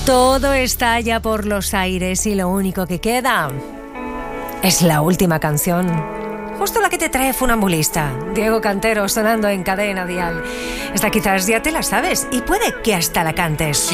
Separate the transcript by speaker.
Speaker 1: Todo está ya por los aires y lo único que queda es la última canción. Justo la que te trae Funambulista. Diego Cantero sonando en Cadena Dial. Esta quizás ya te la sabes y puede que hasta la cantes.